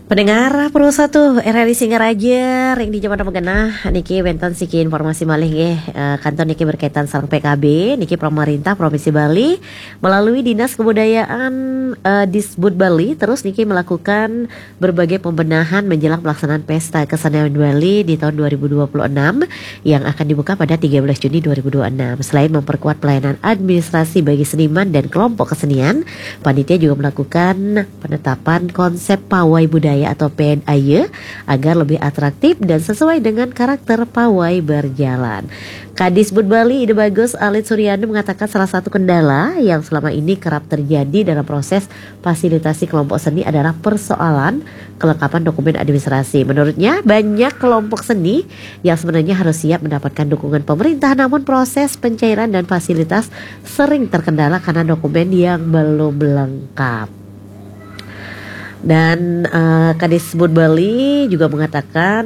Pendengar perusahaan tuh RRI Singaraja ring di zaman pengenah niki benten siki informasi malih nggih kantor niki berkaitan sareng PKB niki pemerintah Provinsi Bali melalui Dinas Kebudayaan Disbud Bali terus niki melakukan berbagai pembenahan menjelang pelaksanaan Pesta Kesenian Bali di tahun 2026 yang akan dibuka pada 13 Juni 2026. Selain memperkuat pelayanan administrasi bagi seniman dan kelompok kesenian, panitia juga melakukan penetapan konsep pawai budaya atau PNAY agar lebih atraktif dan sesuai dengan karakter pawai berjalan. Kadisbud Bali Ide Bagus Alit Suryani mengatakan salah satu kendala yang selama ini kerap terjadi dalam proses fasilitasi kelompok seni adalah persoalan kelengkapan dokumen administrasi. Menurutnya banyak kelompok seni yang sebenarnya harus siap mendapatkan dukungan pemerintah, namun proses pencairan dan fasilitas sering terkendala karena dokumen yang belum lengkap. Dan Kadisbud Bali juga mengatakan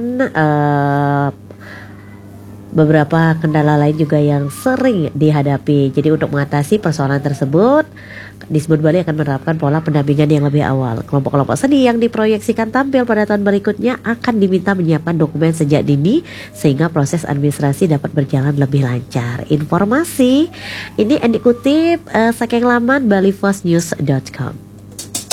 beberapa kendala lain juga yang sering dihadapi. Jadi untuk mengatasi persoalan tersebut, Disbud Bali akan menerapkan pola pendampingan yang lebih awal. Kelompok-kelompok seni yang diproyeksikan tampil pada tahun berikutnya akan diminta menyiapkan dokumen sejak dini sehingga proses administrasi dapat berjalan lebih lancar. Informasi ini dikutip saking laman balifostnews.com.